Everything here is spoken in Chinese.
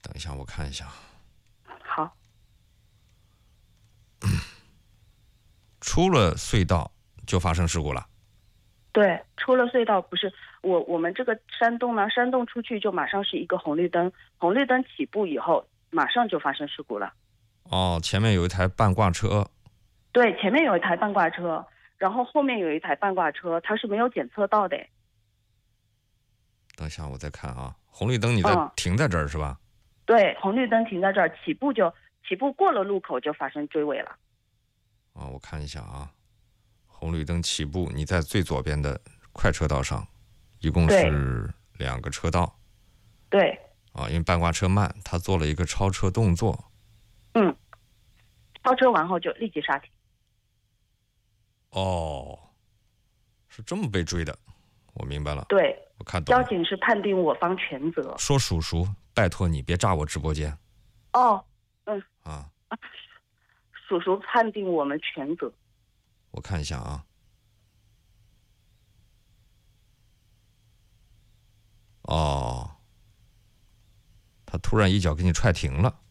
等一下，我看一下。 好， 出了隧道就发生事故了。 对，出了隧道不是我们这个山洞呢，山洞出去就马上是一个红绿灯，红绿灯起步以后马上就发生事故了。 哦，前面有一台半挂车。 对，前面有一台半挂车，然后后面有一台半挂车，它是没有检测到的。 等一下，我再看啊，红绿灯你嗯， 停在这儿是吧？ 对，红绿灯停在这儿，起步过了路口就发生追尾了。 啊，我看一下啊，红绿灯起步，你在最左边的快车道上，一共是2个车道。 对， 啊，因为半挂车慢，他做了一个超车动作。 嗯，超车完后就立即刹停。 哦，是这么被追的，我明白了。 对， 我看懂了。 交警是判定我方全责。 说叔叔，拜托你别炸我直播间。 哦，嗯， 啊， 叔叔判定我们全责。 我看一下啊。哦，他突然一脚给你踹停了。